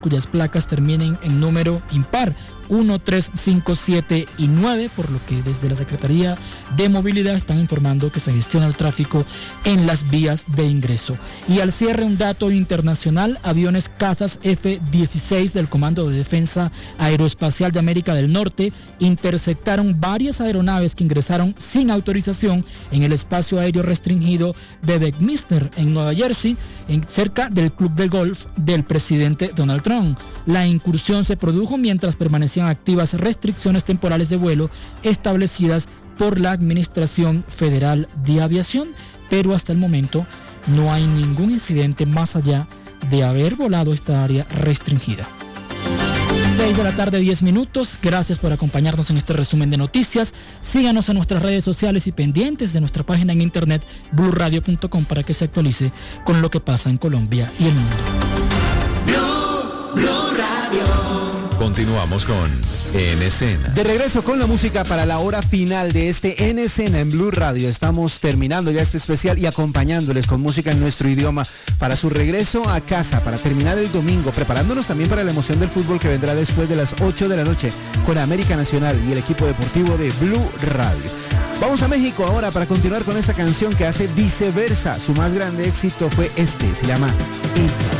cuyas placas terminen en número impar 1, 3, 5, 7 y 9, por lo que desde la Secretaría de Movilidad están informando que se gestiona el tráfico en las vías de ingreso. Y al cierre, un dato internacional: aviones cazas F-16 del Comando de Defensa Aeroespacial de América del Norte interceptaron varias aeronaves que ingresaron sin autorización en el espacio aéreo restringido de Bedminster, en Nueva Jersey, cerca del club de golf del presidente Donald Trump. La incursión se produjo mientras permanecían activas restricciones temporales de vuelo establecidas por la Administración Federal de Aviación, pero hasta el momento no hay ningún incidente más allá de haber volado esta área restringida. 6 de la tarde, 10 minutos. Gracias por acompañarnos en este resumen de noticias. Síganos en nuestras redes sociales y pendientes de nuestra página en internet bluradio.com para que se actualice con lo que pasa en Colombia y el mundo. Blue Radio. Continuamos con En Escena. De regreso con la música para la hora final de este En Escena en Blue Radio. Estamos terminando ya este especial y acompañándoles con música en nuestro idioma para su regreso a casa, para terminar el domingo, preparándonos también para la emoción del fútbol que vendrá después de las 8 de la noche con América Nacional y el equipo deportivo de Blue Radio. Vamos a México ahora para continuar con esta canción que hace Viceversa. Su más grande éxito fue este, se llama Ella.